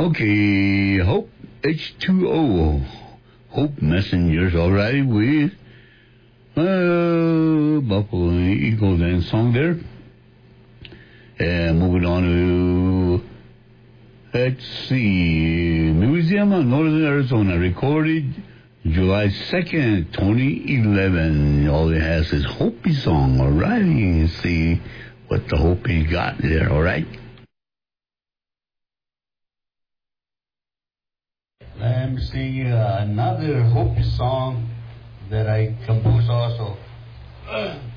Okay, Hope H2O. Hope Messengers, all right, with Buffalo Eagles and song there. And moving on to, let's see, Museum of Northern Arizona, recorded July 2nd, 2011. All it has is Hopi song, all right? You can see what the Hopi got there, all right? Let me sing another Hopi song that I composed also.